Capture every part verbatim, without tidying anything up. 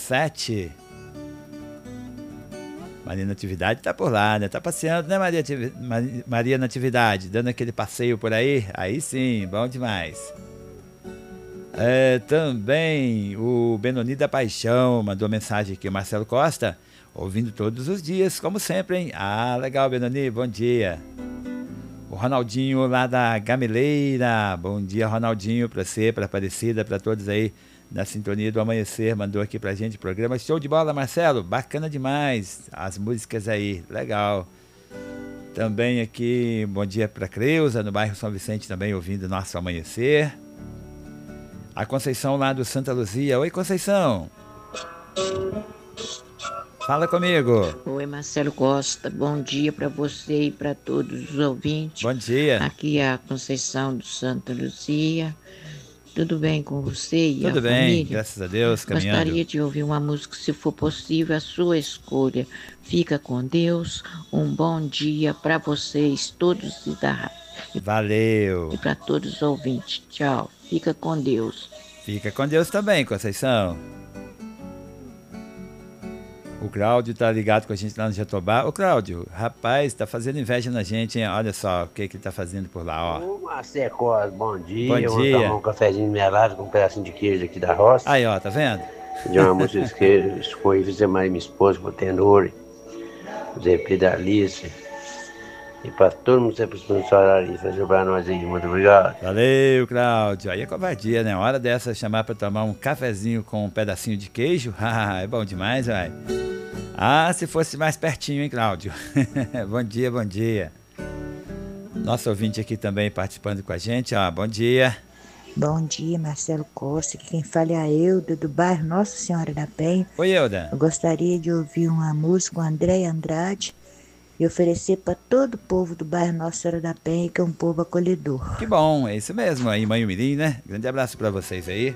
sete. Maria Natividade tá por lá, né? Tá passeando, né, Maria, Maria Natividade? Dando aquele passeio por aí? Aí sim, bom demais. É, também o Benoni da Paixão mandou mensagem aqui, o Marcelo Costa, ouvindo todos os dias, como sempre, hein? Ah, legal, Benoni, bom dia. O Ronaldinho lá da Gameleira, bom dia, Ronaldinho, pra você, pra Aparecida, pra todos aí na sintonia do amanhecer, mandou aqui pra gente o programa. Show de bola, Marcelo, bacana demais as músicas aí, legal. Também aqui, bom dia pra Creuza, no bairro São Vicente, também ouvindo nosso amanhecer. A Conceição lá do Santa Luzia. Oi, Conceição. Fala comigo. Oi, Marcelo Costa. Bom dia para você e para todos os ouvintes. Bom dia. Aqui é a Conceição do Santa Luzia. Tudo bem com você e Tudo a bem, família? graças a Deus, caminhando. Gostaria de ouvir uma música, se for possível, a sua escolha. Fica com Deus. Um bom dia para vocês todos e da Valeu. E para todos os ouvintes. Tchau. Fica com Deus. Fica com Deus também, Conceição. O Cláudio tá ligado com a gente lá no Jatobá. Ô, Cláudio, rapaz, tá fazendo inveja na gente, hein? Olha só o que que ele tá fazendo por lá, ó. Ô, Marcelo Costa, bom dia. Bom Eu vou dia. tomar um cafezinho melado com um pedacinho de queijo aqui da roça. Aí, ó, tá vendo? De uma música que escolhi, fiz mais minha esposa, com o Tenor, o Zé Pedro Alice. E pra todo mundo ser responsável aí, fazer pra nós aí. Muito obrigado. Valeu, Cláudio. Aí é covardia, né? Hora dessa, chamar pra tomar um cafezinho com um pedacinho de queijo. Ah, é bom demais, vai. Ah, se fosse mais pertinho, hein, Cláudio? Bom dia, bom dia. Nosso ouvinte aqui também participando com a gente. Ó, bom dia. Bom dia, Marcelo Costa. Quem fala é a Euda, do bairro Nossa Senhora da Penha. Oi, Euda. Eu gostaria de ouvir uma música com André Andrade e oferecer para todo o povo do bairro Nossa Senhora da Penha, que é um povo acolhedor. Que bom, é isso mesmo, aí, Mãe Mirim, né? Grande abraço para vocês aí.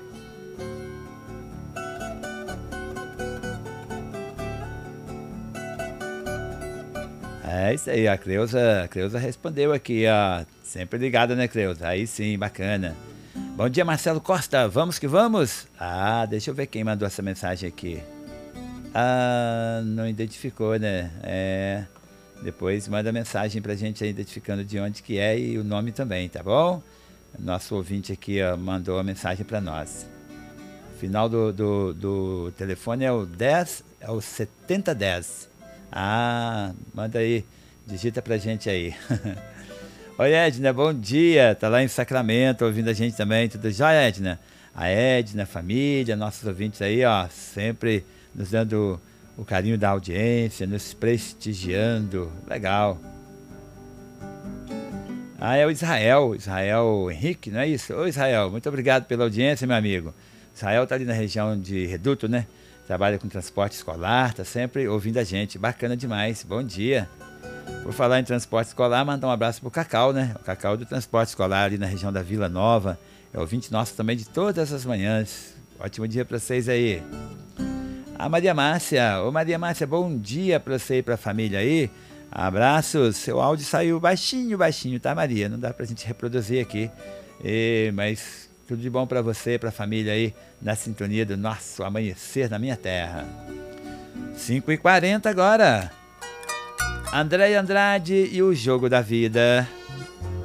É isso aí, a Cleusa, a Cleusa respondeu aqui, ó. Sempre ligada, né, Cleusa? Aí sim, bacana. Bom dia, Marcelo Costa, vamos que vamos? Ah, deixa eu ver quem mandou essa mensagem aqui. Ah, não identificou, né? É... Depois manda mensagem pra gente aí, identificando de onde que é e o nome também, tá bom? Nosso ouvinte aqui, ó, mandou a mensagem pra nós. O final do, do, do telefone é o dez, é o setenta dez. Ah, manda aí, digita pra gente aí. Oi, Edna, bom dia. Tá lá em Sacramento, ouvindo a gente também. Tudo jóia, Edna? A Edna, a família, nossos ouvintes aí, ó, sempre nos dando o carinho da audiência, nos prestigiando. Legal. Ah, é o Israel, Israel Henrique, não é isso? Ô, Israel, muito obrigado pela audiência, meu amigo. Israel tá ali na região de Reduto, né? Trabalha com transporte escolar, tá sempre ouvindo a gente. Bacana demais. Bom dia. Por falar em transporte escolar, mandar um abraço pro Cacau, né? O Cacau do transporte escolar ali na região da Vila Nova. É ouvinte nosso também de todas as manhãs. Ótimo dia para vocês aí. A Maria Márcia. Ô Maria Márcia, bom dia para você e para a família aí. Abraços. Seu áudio saiu baixinho, baixinho, tá, Maria? Não dá pra gente reproduzir aqui. E, mas tudo de bom para você, para a família aí, na sintonia do nosso amanhecer na minha terra. cinco e quarenta agora. André Andrade e o Jogo da Vida.